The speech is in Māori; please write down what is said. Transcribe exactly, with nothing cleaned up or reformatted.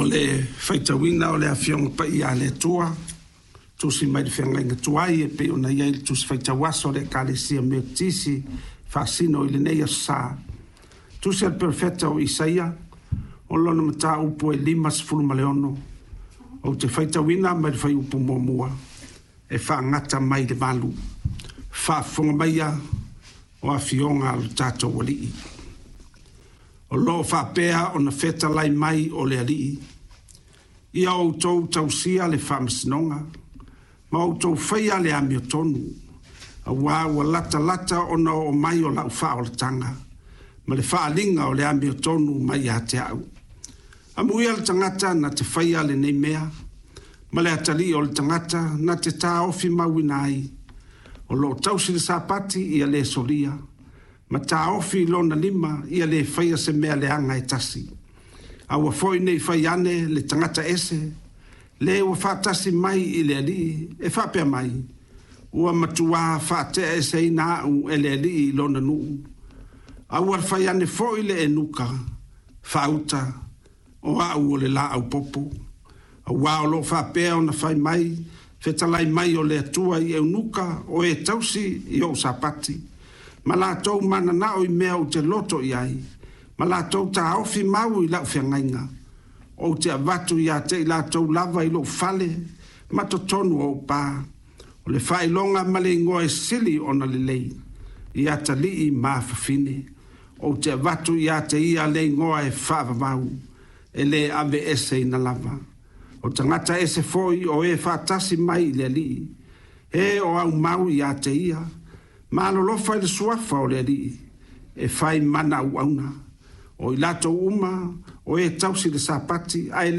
o le faitawina o le afionga pa ia le tua tu si mai whenga tuai e pe o na iei tu si faitawaso le kalesia me tisi fasino i le neia sa tu si al perfetta o Isaia o lona mata upo e lima sifulu maleono o te faitawina mai fai upo mua mua e wha ngata mai le malu wha fonga maia o a fionga al tato wali o lo wha pēa o na feta lai mai o le alii ia o tau tausia le wha masinonga ma o tau whaia le ami o tonu a wā ua lata lata o na o mai o lau wha o le tanga ma le wha alinga o le ami o tonu mai a te au a muia le tangata na te whaia le nei mea ma le atali o le tangata na te tā ofi mawina ai o lo tausi le sapati ia le solia ma tā ofi lona lima ia le whaia se mea le anga e tasi a ua foi nei whaiane le tangata ese le ua whatasi mai i le ali e whapea mai ua matua whatea ese i nā u e le ali i lona nuu a ua whaiane foi le e nuka whauta o au o le la au popo a ua o lo whapea o na whai mai whetalai mai o le atua i e unuka o e tausi i o sapati ma la tau mana na o i mea o te loto i ai ma la tau ta ofi mau i lau whiangainga o te avatu i a te i la tau lava i lo fale ma to tonu o pa o le whai longa ma le ngoe sili o na le lei i a ta li i ma fafine o te avatu i a te i a le ngoe whava mau e le ave ese i na lava o tangata ese foi o e whatasi mai i le li e o au mau i a te ia ma lo lo fai le suafa o le li e fai mana u auna o i lato uma o e tausi le sapati ai